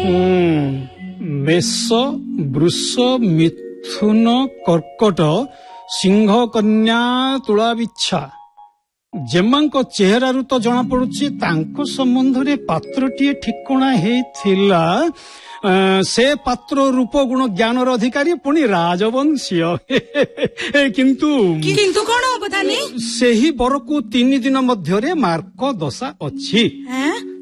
ମେଷ ବୃଷ ମିଥୁନ କର୍କଟ ସିଂହ କନ୍ୟା ତୁଳା ବିଛା ଯେମାନଙ୍କ ଚେହେରାରୁ ତ ଜଣା ପଡୁଛି ତାଙ୍କ ସମ୍ବନ୍ଧରେ ପାତ୍ରଟିଏ ଠିକଣା ହେଇଥିଲା। ସେ ପାତ୍ର ରୂପ ଗୁଣ ଜ୍ଞାନର ଅଧିକାରୀ ପୁଣି ରାଜବଂଶୀୟ। କିନ୍ତୁ କଣ ଅବଧାନୀ? ସେହି ବରକୁ 3 ଦିନ ମଧ୍ୟରେ ମାର୍କ ଦଶା ଅଛି।